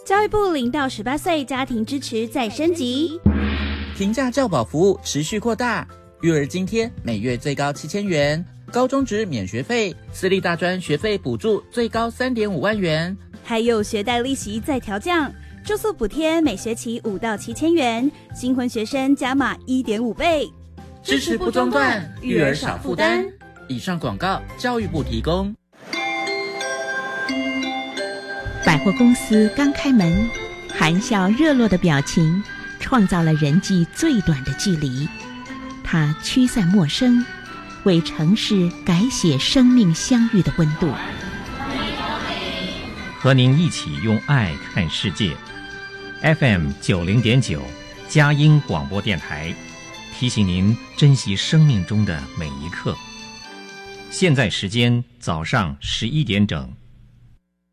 教育部0到18岁家庭支持再升级， 平价教保服务持续扩大，育儿津贴每月最高7000元，高中职免学费，私立大专学费补助最高3.5万元， 还有学贷利息再调降，住宿补贴每学期5到7000元，新婚学生加码1.5倍， 支持不中断，育儿少负担。以上广告，教育部提供。 百货公司刚开门，含笑热络的表情创造了人际最短的距离。它驱散陌生，为城市改写生命相遇的温度。 和您一起用爱看世界。FM 90.9佳音广播电台提醒您珍惜生命中的每一刻。现在时间早上11点整。